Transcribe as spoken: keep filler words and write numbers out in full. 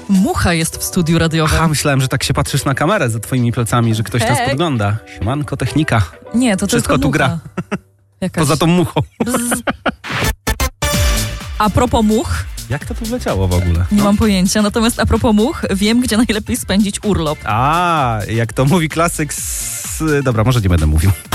Mucha jest w studiu radiowym. Aha, myślałem, że tak się patrzysz na kamerę za twoimi plecami, że ktoś nas Hej. podgląda. Siemanko, technika. Nie, to Wszystko tylko tu mucha. gra. Jakaś. Poza tą muchą. Bzz. A propos much, Jak to tu wleciało w ogóle? nie No. mam pojęcia, natomiast a propos much, wiem, gdzie najlepiej spędzić urlop. A, jak to mówi klasyk z... Dobra, może nie będę mówił.